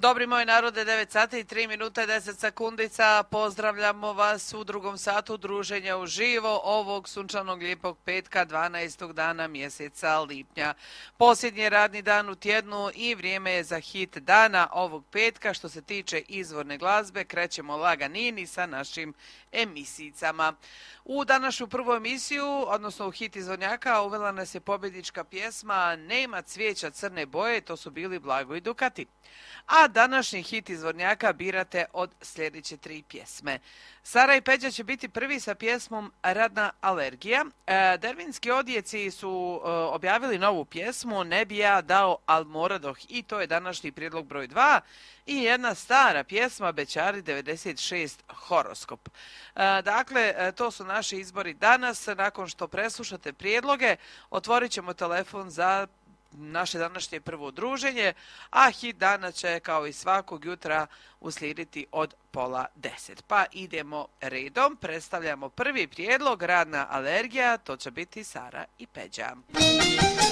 Dobri moj narode, 9 sati i 3 minute 10 sekundica. Pozdravljamo vas u drugom satu druženja uživo ovog sunčanog lijepog petka 12. dana mjeseca lipnja. Posljednji radni dan u tjednu i vrijeme je za hit dana ovog petka. Što se tiče izvorne glazbe, krećemo laganini sa našim emisijicama. U današnju prvu emisiju, odnosno u hit izvornjaka, uvela nas je pobjednička pjesma Nema cvijeća crne boje, to su bili Blago i Dukati. A današnji hit izvornjaka birate od sljedeće 3 pjesme. Sara i Peđa će biti prvi sa pjesmom Radna alergija. Dervinski odjeci su objavili novu pjesmu Ne bi ja dao al moradoh i to je današnji prijedlog broj 2 i jedna stara pjesma Bećari 96 horoskop. Dakle, to su naši izbori danas. Nakon što preslušate prijedloge, otvorit ćemo telefon za naše današnje prvo druženje, a hit dana će kao i svakog jutra uslijediti od 9:30. Pa idemo redom, predstavljamo prvi prijedlog Radna alergija, to će biti Sara i Peđa.